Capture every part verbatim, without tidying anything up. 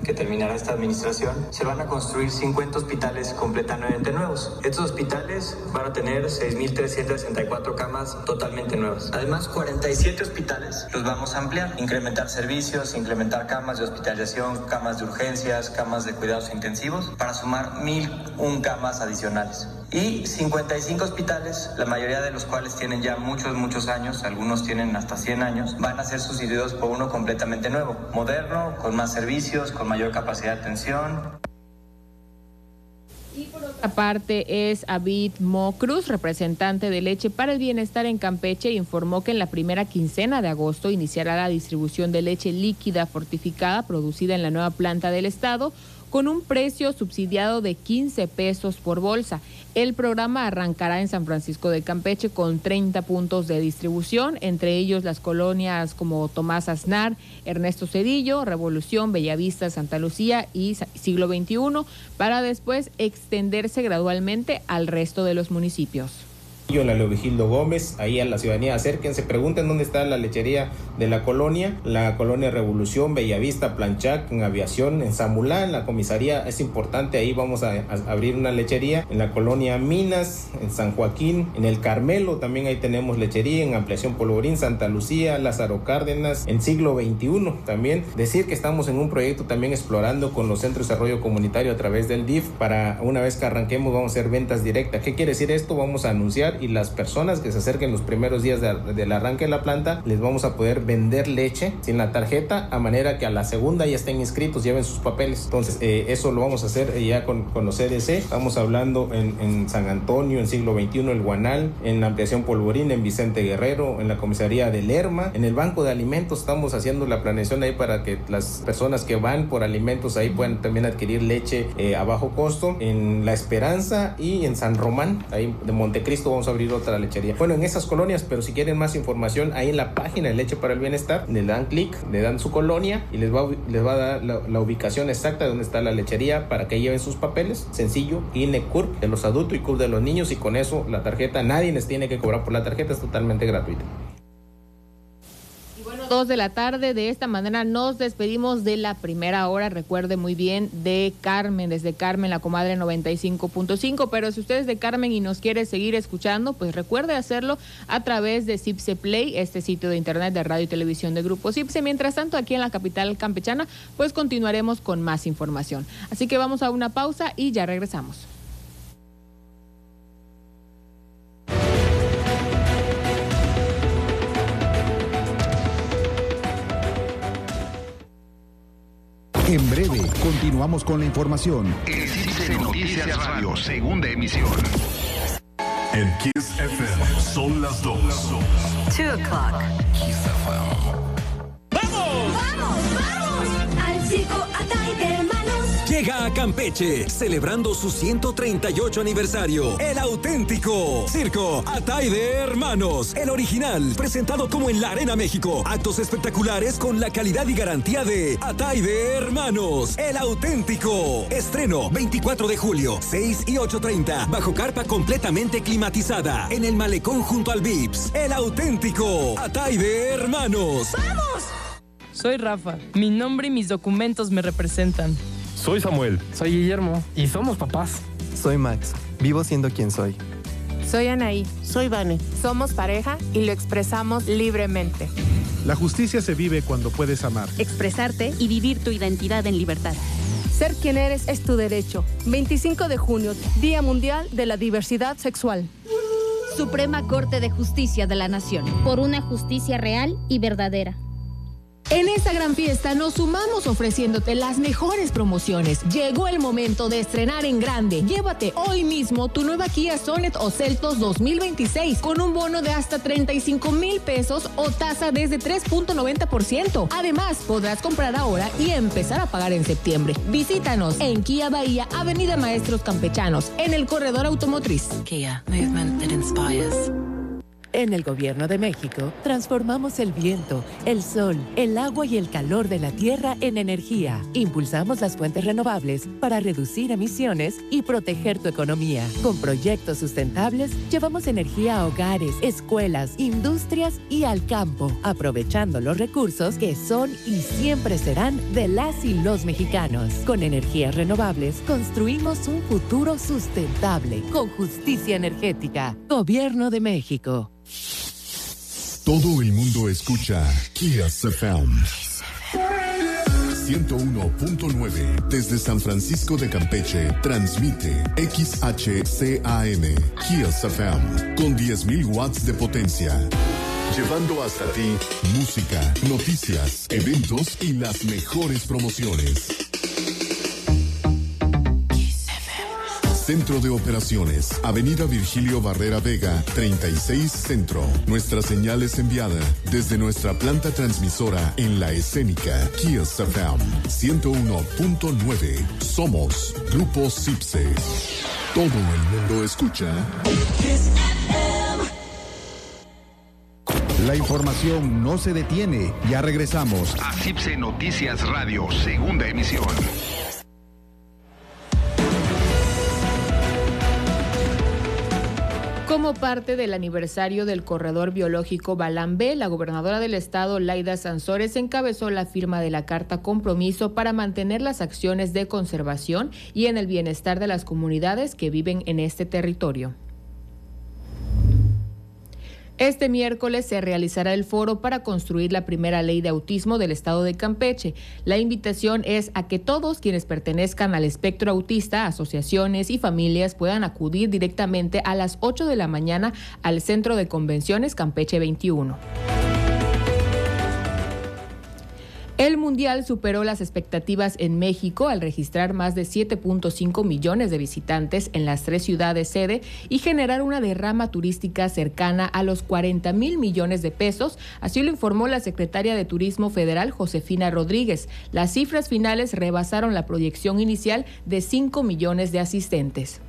que terminará esta administración, se van a construir cincuenta hospitales completamente nuevos. Estos hospitales van a tener seis mil trescientas sesenta y cuatro camas totalmente nuevas. Además, cuarenta y siete hospitales los vamos a ampliar, incrementar servicios, incrementar camas de hospitalización, camas de urgencias, camas de cuidados intensivos, para sumar mil una camas adicionales. Y cincuenta y cinco hospitales, la mayoría de los cuales tienen ya muchos, muchos años, algunos tienen hasta cien años, van a ser sustituidos por uno completamente nuevo, moderno, con más servicios, con mayor capacidad de atención. Y por otra parte es Abid Mo Cruz, representante de Leche para el Bienestar en Campeche, informó que en la primera quincena de agosto iniciará la distribución de leche líquida fortificada producida en la nueva planta del estado, con un precio subsidiado de quince pesos por bolsa. El programa arrancará en San Francisco de Campeche con treinta puntos de distribución, entre ellos las colonias como Tomás Aznar, Ernesto Cedillo, Revolución, Bellavista, Santa Lucía y Siglo veintiuno, para después extenderse gradualmente al resto de los municipios. Yo, la Leovigildo Gómez, ahí a la ciudadanía, acérquense, pregunten dónde está la lechería de la colonia, la colonia Revolución, Bellavista, Planchac, en Aviación, en Zamulá, en la comisaría, es importante, ahí vamos a, a abrir una lechería, en la colonia Minas, en San Joaquín, en el Carmelo, también ahí tenemos lechería, en Ampliación Polvorín, Santa Lucía, Lázaro Cárdenas, en Siglo veintiuno también. Decir que estamos en un proyecto también explorando con los centros de desarrollo comunitario a través del D I F, para una vez que arranquemos vamos a hacer ventas directas. ¿Qué quiere decir esto? Vamos a anunciar y las personas que se acerquen los primeros días de, del arranque de la planta, les vamos a poder vender leche sin la tarjeta, a manera que a la segunda ya estén inscritos, lleven sus papeles. Entonces, eh, eso lo vamos a hacer ya con, con los C D C. Estamos hablando en, en San Antonio, en Siglo veintiuno, el Guanal, en la Ampliación Polvorín, en Vicente Guerrero, en la comisaría de Lerma, en el Banco de Alimentos. Estamos haciendo la planeación ahí para que las personas que van por alimentos ahí puedan también adquirir leche eh, a bajo costo. En La Esperanza y en San Román, ahí de Montecristo, vamos a abrir otra lechería. Bueno, en esas colonias, pero si quieren más información, ahí en la página de Leche para el Bienestar, le dan clic, le dan su colonia y les va, les va a dar la, la ubicación exacta de donde está la lechería para que lleven sus papeles. Sencillo, I N E, C U R P de los adultos y C U R P de los niños, y con eso la tarjeta, nadie les tiene que cobrar por la tarjeta, es totalmente gratuita. Dos de la tarde, de esta manera nos despedimos de la primera hora. Recuerde muy bien de Carmen, desde Carmen, la comadre noventa y cinco punto cinco, pero si usted es de Carmen y nos quiere seguir escuchando, pues recuerde hacerlo a través de Cipse Play, este sitio de internet de radio y televisión de Grupo Cipse. Mientras tanto, aquí en la capital campechana, pues continuaremos con más información. Así que vamos a una pausa y ya regresamos. En breve, continuamos con la información. El Cipse Noticias Radio, segunda emisión. En Kiss F M son las dos. Two o'clock. Kiss F M. ¡Vamos! ¡Vamos, vamos! Al circo Atay de Hermanos. Llega a Campeche, celebrando su ciento treinta y ocho aniversario, el auténtico Circo Atay de Hermanos, el original, presentado como en la Arena México. Actos espectaculares con la calidad y garantía de Atay de Hermanos, el auténtico. Estreno veinticuatro de julio, seis y ocho treinta, bajo carpa completamente climatizada, en el malecón junto al Vips. El auténtico Atay de Hermanos. ¡Vamos! Soy Rafa, mi nombre y mis documentos me representan. Soy Samuel. Soy Guillermo. Y somos papás. Soy Max. Vivo siendo quien soy. Soy Anaí. Soy Vane. Somos pareja y lo expresamos libremente. La justicia se vive cuando puedes amar, expresarte y vivir tu identidad en libertad. Ser quien eres es tu derecho. veinticinco de junio, Día Mundial de la Diversidad Sexual. Suprema Corte de Justicia de la Nación. Por una justicia real y verdadera. En esta gran fiesta nos sumamos ofreciéndote las mejores promociones. Llegó el momento de estrenar en grande. Llévate hoy mismo tu nueva Kia Sonet o Seltos dos mil veintiséis con un bono de hasta treinta y cinco mil pesos o tasa desde tres punto noventa por ciento. Además, podrás comprar ahora y empezar a pagar en septiembre. Visítanos en Kia Bahía, Avenida Maestros Campechanos, en el Corredor Automotriz. Kia, movement that inspires. En el Gobierno de México, transformamos el viento, el sol, el agua y el calor de la tierra en energía. Impulsamos las fuentes renovables para reducir emisiones y proteger tu economía. Con proyectos sustentables, llevamos energía a hogares, escuelas, industrias y al campo, aprovechando los recursos que son y siempre serán de las y los mexicanos. Con energías renovables, construimos un futuro sustentable, con justicia energética. Gobierno de México. Todo el mundo escucha Kiss F M. ciento uno punto nueve desde San Francisco de Campeche transmite X H C A M Kiss F M con diez mil watts de potencia, llevando hasta ti música, noticias, eventos y las mejores promociones. Centro de Operaciones, Avenida Virgilio Barrera Vega, treinta y seis Centro. Nuestra señal es enviada desde nuestra planta transmisora en La Escénica, Kiss F M ciento uno punto nueve. Somos Grupo Cipse. Todo el mundo escucha Kiss F M. La información no se detiene. Ya regresamos a Cipse Noticias Radio, segunda emisión. Como parte del aniversario del corredor biológico Balán B, la gobernadora del estado, Laida Sansores, encabezó la firma de la carta compromiso para mantener las acciones de conservación y en el bienestar de las comunidades que viven en este territorio. Este miércoles se realizará el foro para construir la primera ley de autismo del estado de Campeche. La invitación es a que todos quienes pertenezcan al espectro autista, asociaciones y familias puedan acudir directamente a las ocho de la mañana al Centro de Convenciones Campeche veintiuno. El Mundial superó las expectativas en México al registrar más de siete punto cinco millones de visitantes en las tres ciudades sede y generar una derrama turística cercana a los cuarenta mil millones de pesos, así lo informó la secretaria de Turismo Federal, Josefina Rodríguez. Las cifras finales rebasaron la proyección inicial de cinco millones de asistentes.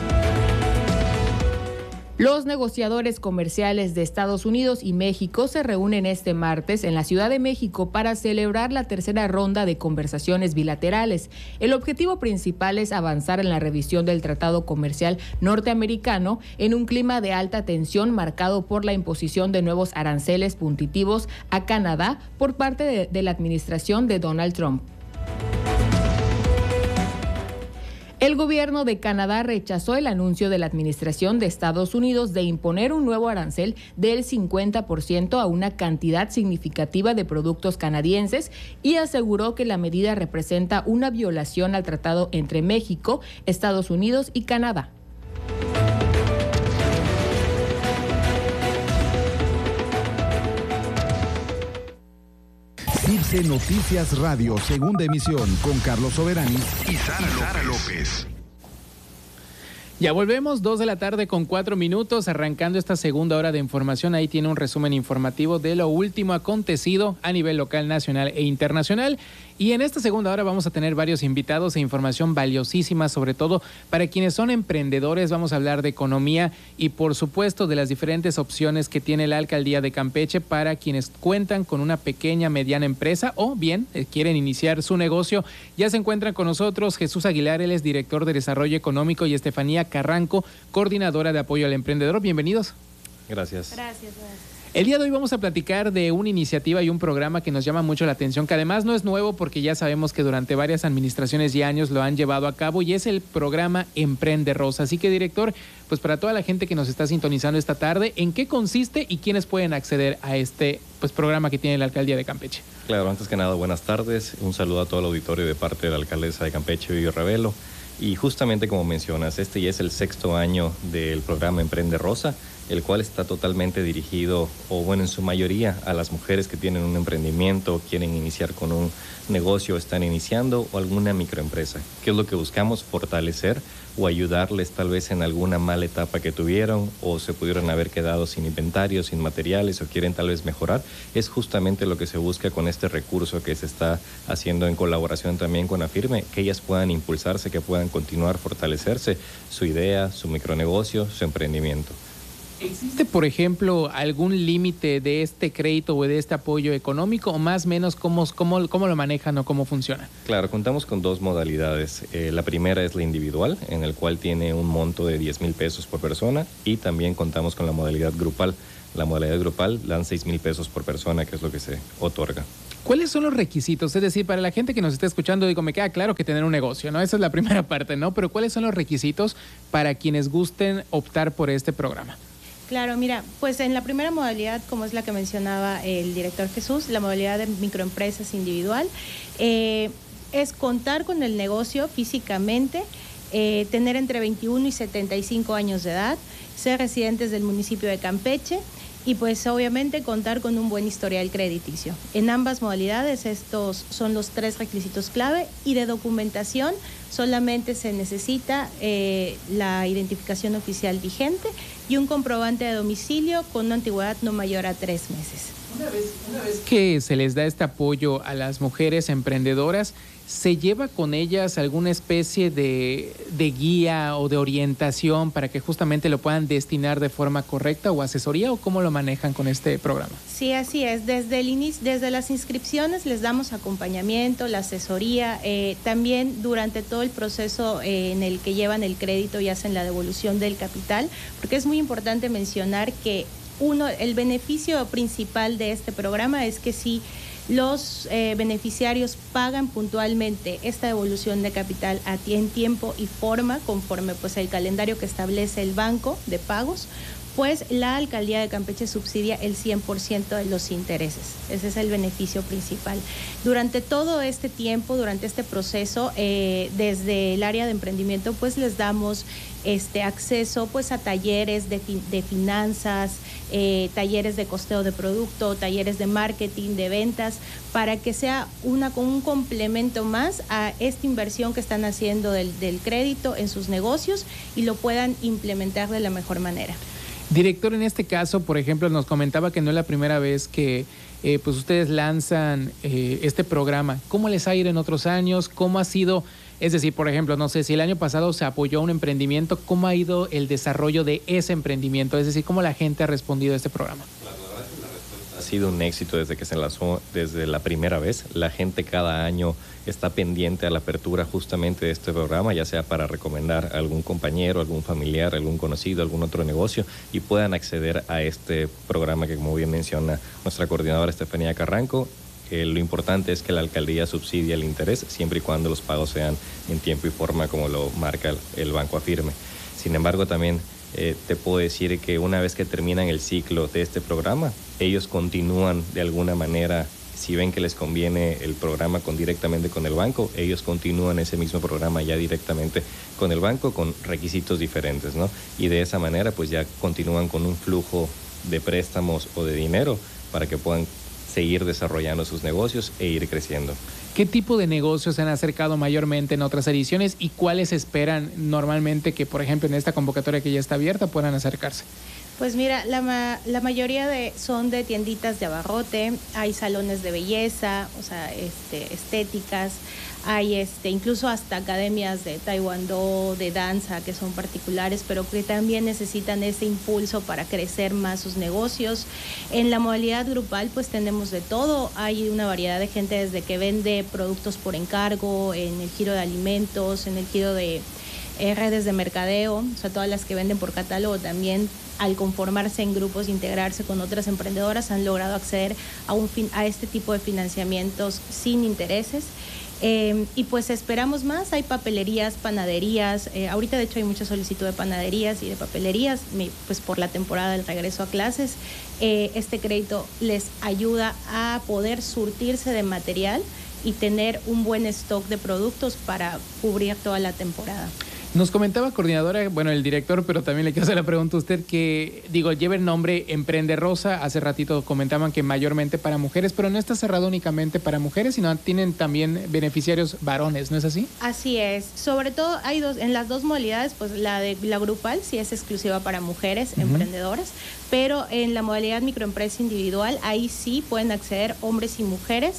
Los negociadores comerciales de Estados Unidos y México se reúnen este martes en la Ciudad de México para celebrar la tercera ronda de conversaciones bilaterales. El objetivo principal es avanzar en la revisión del Tratado Comercial Norteamericano en un clima de alta tensión marcado por la imposición de nuevos aranceles punitivos a Canadá por parte de, de la administración de Donald Trump. El gobierno de Canadá rechazó el anuncio de la administración de Estados Unidos de imponer un nuevo arancel del cincuenta por ciento a una cantidad significativa de productos canadienses y aseguró que la medida representa una violación al tratado entre México, Estados Unidos y Canadá. Cipse Noticias Radio, segunda emisión, con Carlos Soberani y Sara, Sara López. Ya volvemos, dos de la tarde con cuatro minutos, arrancando esta segunda hora de información. Ahí tiene un resumen informativo de lo último acontecido a nivel local, nacional e internacional. Y en esta segunda hora vamos a tener varios invitados e información valiosísima, sobre todo para quienes son emprendedores. Vamos a hablar de economía y, por supuesto, de las diferentes opciones que tiene la Alcaldía de Campeche para quienes cuentan con una pequeña, mediana empresa o bien eh, quieren iniciar su negocio. Ya se encuentran con nosotros Jesús Aguilar, él es director de Desarrollo Económico, y Estefanía Carranco, coordinadora de apoyo al emprendedor. Bienvenidos. Gracias. Gracias. gracias. El día de hoy vamos a platicar de una iniciativa y un programa que nos llama mucho la atención, que además no es nuevo porque ya sabemos que durante varias administraciones y años lo han llevado a cabo, y es el programa Emprende Rosa. Así que, director, pues para toda la gente que nos está sintonizando esta tarde, ¿en qué consiste y quiénes pueden acceder a este pues programa que tiene la Alcaldía de Campeche? Claro, antes que nada, buenas tardes. Un saludo a todo el auditorio de parte de la alcaldesa de Campeche, Vivi Ravelo. Y justamente como mencionas, este ya es el sexto año del programa Emprende Rosa, el cual está totalmente dirigido, o bueno, en su mayoría, a las mujeres que tienen un emprendimiento, quieren iniciar con un negocio, están iniciando, o alguna microempresa. ¿Qué es lo que buscamos? Fortalecer o ayudarles tal vez en alguna mala etapa que tuvieron, o se pudieron haber quedado sin inventario, sin materiales, o quieren tal vez mejorar. Es justamente lo que se busca con este recurso que se está haciendo en colaboración también con Afirme, que ellas puedan impulsarse, que puedan continuar fortalecerse su idea, su micronegocio, su emprendimiento. ¿Existe, por ejemplo, algún límite de este crédito o de este apoyo económico o más o menos cómo, cómo, cómo lo manejan o cómo funciona? Claro, contamos con dos modalidades. Eh, la primera es la individual, en el cual tiene un monto de diez mil pesos por persona, y también contamos con la modalidad grupal. La modalidad grupal dan seis mil pesos por persona, que es lo que se otorga. ¿Cuáles son los requisitos? Es decir, para la gente que nos está escuchando, digo, me queda claro que tener un negocio, ¿no? Esa es la primera parte, ¿no? Pero ¿cuáles son los requisitos para quienes gusten optar por este programa? Claro, mira, pues en la primera modalidad, como es la que mencionaba el director Jesús, la modalidad de microempresas individual, eh, es contar con el negocio físicamente, eh, tener entre veintiuno y setenta y cinco años de edad, ser residentes del municipio de Campeche y pues obviamente contar con un buen historial crediticio. En ambas modalidades estos son los tres requisitos clave, y de documentación solamente se necesita eh, la identificación oficial vigente y un comprobante de domicilio con una antigüedad no mayor a tres meses. Una vez, una vez que se les da este apoyo a las mujeres emprendedoras, ¿se lleva con ellas alguna especie de, de guía o de orientación para que justamente lo puedan destinar de forma correcta o asesoría, o cómo lo manejan con este programa? Sí, así es. Desde el inicio, desde las inscripciones les damos acompañamiento, la asesoría, eh, también durante todo el proceso eh, en el que llevan el crédito y hacen la devolución del capital, porque es muy importante mencionar que uno, el beneficio principal de este programa es que si los eh, beneficiarios pagan puntualmente esta devolución de capital a ti en tiempo y forma, conforme pues el calendario que establece el banco de pagos, pues la Alcaldía de Campeche subsidia el cien por ciento de los intereses. Ese es el beneficio principal. Durante todo este tiempo, durante este proceso, eh, desde el área de emprendimiento, pues les damos este acceso pues a talleres de, fi- de finanzas, eh, talleres de costeo de producto, talleres de marketing, de ventas, para que sea una con un complemento más a esta inversión que están haciendo del, del crédito en sus negocios y lo puedan implementar de la mejor manera. Director, en este caso, por ejemplo, nos comentaba que no es la primera vez que eh, pues ustedes lanzan eh, este programa. ¿Cómo les ha ido en otros años? ¿Cómo ha sido? Es decir, por ejemplo, no sé, si el año pasado se apoyó a un emprendimiento, ¿cómo ha ido el desarrollo de ese emprendimiento? Es decir, ¿cómo la gente ha respondido a este programa? Ha sido un éxito desde que se lanzó, desde la primera vez. La gente cada año está pendiente a la apertura justamente de este programa, ya sea para recomendar a algún compañero, algún familiar, algún conocido, algún otro negocio, y puedan acceder a este programa que, como bien menciona nuestra coordinadora Estefanía Carranco. Eh, lo importante es que la alcaldía subsidia el interés siempre y cuando los pagos sean en tiempo y forma como lo marca el, el Banco Afirme. Sin embargo, también eh, te puedo decir que una vez que terminan el ciclo de este programa, ellos continúan de alguna manera, si ven que les conviene el programa con, directamente con el banco, ellos continúan ese mismo programa ya directamente con el banco con requisitos diferentes, ¿no? Y de esa manera pues ya continúan con un flujo de préstamos o de dinero para que puedan seguir desarrollando sus negocios e ir creciendo. ¿Qué tipo de negocios se han acercado mayormente en otras ediciones y cuáles esperan normalmente que, por ejemplo, en esta convocatoria que ya está abierta puedan acercarse? Pues mira, la, ma- la mayoría de, son de tienditas de abarrote, hay salones de belleza, o sea, este, estéticas, hay este, incluso hasta academias de taekwondo, de danza, que son particulares, pero que también necesitan ese impulso para crecer más sus negocios. En la modalidad grupal, pues tenemos de todo, hay una variedad de gente desde que vende productos por encargo, en el giro de alimentos, en el giro de eh, redes de mercadeo, o sea, todas las que venden por catálogo también, al conformarse en grupos, integrarse con otras emprendedoras, han logrado acceder a, un fin, a este tipo de financiamientos sin intereses. Eh, y pues esperamos más, hay papelerías, panaderías, eh, ahorita de hecho hay mucha solicitud de panaderías y de papelerías, pues por la temporada del regreso a clases. Eh, este crédito les ayuda a poder surtirse de material y tener un buen stock de productos para cubrir toda la temporada. Nos comentaba, coordinadora, bueno, el director, pero también le quiero hacer la pregunta a usted, que, digo, lleva el nombre Emprende Rosa. Hace ratito comentaban que mayormente para mujeres, pero no está cerrado únicamente para mujeres, sino tienen también beneficiarios varones, ¿no es así? Así es. Sobre todo hay dos, en las dos modalidades, pues la de la grupal sí es exclusiva para mujeres uh-huh. emprendedoras, pero en la modalidad microempresa individual, ahí sí pueden acceder hombres y mujeres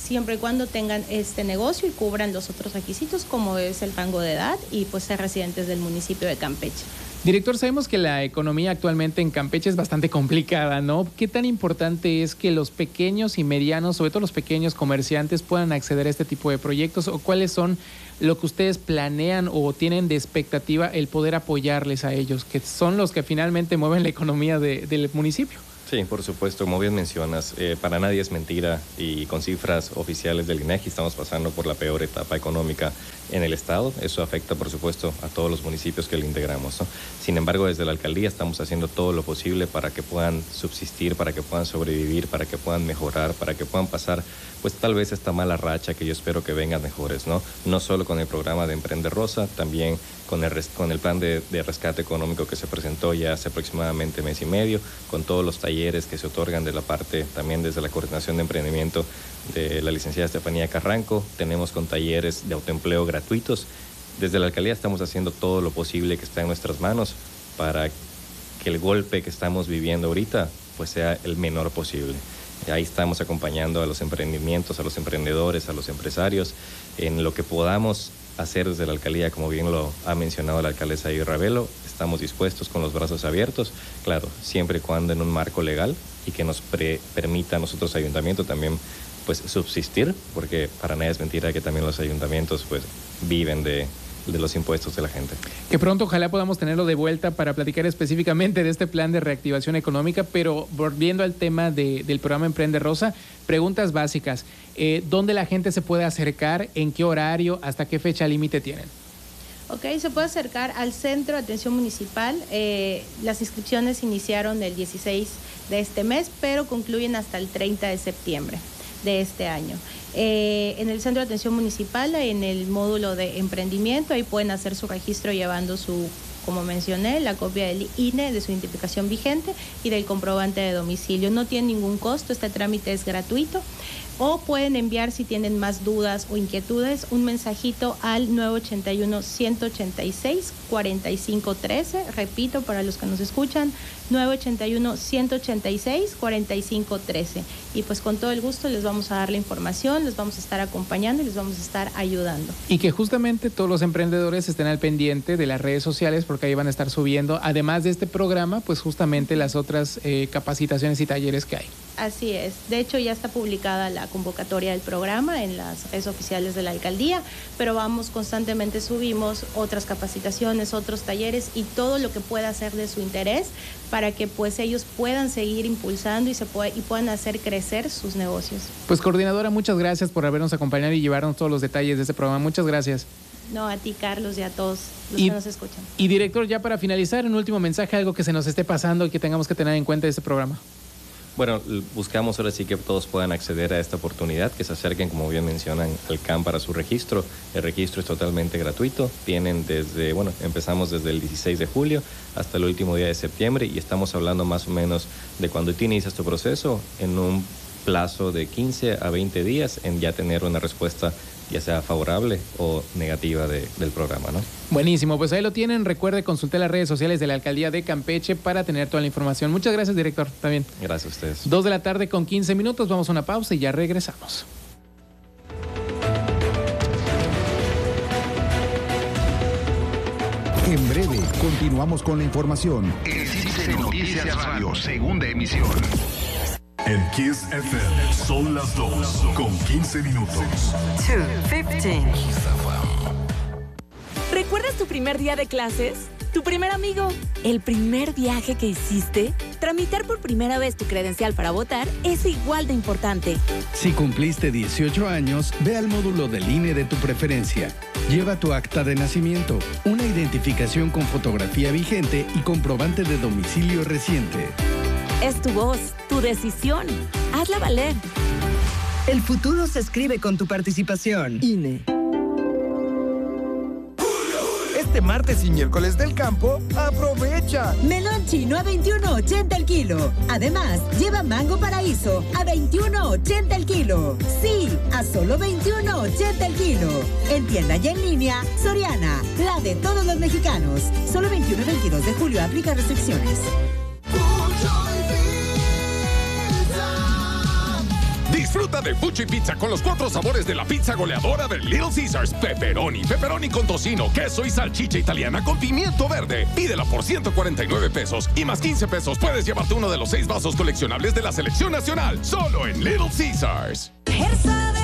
siempre y cuando tengan este negocio y cubran los otros requisitos como es el rango de edad y pues ser residentes del municipio de Campeche. Director, sabemos que la economía actualmente en Campeche es bastante complicada, ¿no? ¿Qué tan importante es que los pequeños y medianos, sobre todo los pequeños comerciantes, puedan acceder a este tipo de proyectos? ¿O cuáles son lo que ustedes planean o tienen de expectativa el poder apoyarles a ellos, que son los que finalmente mueven la economía de, del municipio? Sí, por supuesto, como bien mencionas, eh, para nadie es mentira y con cifras oficiales del INEGI estamos pasando por la peor etapa económica en el estado. Eso afecta, por supuesto, a todos los municipios que le integramos, ¿no? Sin embargo, desde la alcaldía estamos haciendo todo lo posible para que puedan subsistir, para que puedan sobrevivir, para que puedan mejorar, para que puedan pasar, pues tal vez esta mala racha que yo espero que vengan mejores, ¿no? No solo con el programa de Emprende Rosa, también con el, con el plan de, de rescate económico que se presentó ya hace aproximadamente mes y medio, con todos los talleres que se otorgan de la parte, también desde la coordinación de emprendimiento de la licenciada Estefanía Carranco, tenemos con talleres de autoempleo gratuitos. Desde la alcaldía estamos haciendo todo lo posible que está en nuestras manos para que el golpe que estamos viviendo ahorita pues sea el menor posible. Ahí estamos acompañando a los emprendimientos, a los emprendedores, a los empresarios, en lo que podamos hacer desde la alcaldía, como bien lo ha mencionado la alcaldesa Vivi Ravelo. Estamos dispuestos con los brazos abiertos, claro, siempre y cuando en un marco legal y que nos pre permita a nosotros ayuntamiento también pues subsistir, porque para nadie es mentira que también los ayuntamientos pues viven de, de los impuestos de la gente. Que pronto ojalá podamos tenerlo de vuelta para platicar específicamente de este plan de reactivación económica, pero volviendo al tema de, del programa Emprende Rosa, preguntas básicas. Eh, ¿Dónde la gente se puede acercar? ¿En qué horario? ¿Hasta qué fecha límite tienen? Ok, se puede acercar al Centro de Atención Municipal. Eh, las inscripciones iniciaron el dieciséis de este mes, pero concluyen hasta el treinta de septiembre de este año. Eh, en el Centro de Atención Municipal, en el módulo de emprendimiento, ahí pueden hacer su registro llevando su, como mencioné, la copia del I N E, de su identificación vigente y del comprobante de domicilio. No tiene ningún costo, este trámite es gratuito. O pueden enviar, si tienen más dudas o inquietudes, un mensajito al nueve ochenta y uno, ciento ochenta y seis, cuarenta y cinco trece. Repito, para los que nos escuchan, nueve ochenta y uno, ciento ochenta y seis, cuarenta y cinco trece. Y pues con todo el gusto les vamos a dar la información, les vamos a estar acompañando y les vamos a estar ayudando. Y que justamente todos los emprendedores estén al pendiente de las redes sociales, porque ahí van a estar subiendo, además de este programa, pues justamente las otras eh, capacitaciones y talleres que hay. Así es. De hecho, ya está publicada la convocatoria del programa en las redes oficiales de la alcaldía, pero vamos, constantemente subimos otras capacitaciones, otros talleres y todo lo que pueda ser de su interés para que pues ellos puedan seguir impulsando y, se pueda, y puedan hacer crecer sus negocios. Pues coordinadora, muchas gracias por habernos acompañado y llevarnos todos los detalles de este programa. Muchas gracias. No, a ti, Carlos, y a todos los y, que nos escuchan. Y director, ya para finalizar, un último mensaje, algo que se nos esté pasando y que tengamos que tener en cuenta de este programa. Bueno, buscamos ahora sí que todos puedan acceder a esta oportunidad, que se acerquen, como bien mencionan, al C A M para su registro. El registro es totalmente gratuito. Tienen desde, bueno, empezamos desde el dieciséis de julio hasta el último día de septiembre y estamos hablando más o menos de cuando tú inicias tu proceso en un plazo de quince a veinte días en ya tener una respuesta ya sea favorable o negativa de, del programa, ¿no? Buenísimo, pues ahí lo tienen. Recuerde consultar las redes sociales de la Alcaldía de Campeche para tener toda la información. Muchas gracias, director. También. Gracias a ustedes. Dos de la tarde con quince minutos. Vamos a una pausa y ya regresamos. En breve, continuamos con la información. Existe Noticias Radio, segunda emisión. En Kiss F M son las dos con quince minutos. two fifteen. ¿Recuerdas tu primer día de clases? ¿Tu primer amigo? ¿El primer viaje que hiciste? Tramitar por primera vez tu credencial para votar es igual de importante. Si cumpliste dieciocho años, ve al módulo del I N E de tu preferencia. Lleva tu acta de nacimiento, una identificación con fotografía vigente y comprobante de domicilio reciente. Es tu voz, tu decisión. Hazla valer. El futuro se escribe con tu participación. I N E. Este martes y miércoles del campo, aprovecha. Melón chino a veintiuno ochenta el kilo. Además, lleva mango paraíso a veintiuno ochenta el kilo. Sí, a solo veintiuno ochenta el kilo. En tienda y en línea, Soriana, la de todos los mexicanos. Solo veintiuno y veintidós de julio, aplica restricciones. Disfruta temporada de Bucci Pizza con los cuatro sabores de la pizza goleadora de Little Caesars. Pepperoni, pepperoni con tocino, queso y salchicha italiana con pimiento verde. Pídela por ciento cuarenta y nueve pesos y más quince pesos puedes llevarte uno de los seis vasos coleccionables de la selección nacional. Solo en Little Caesars. Herzl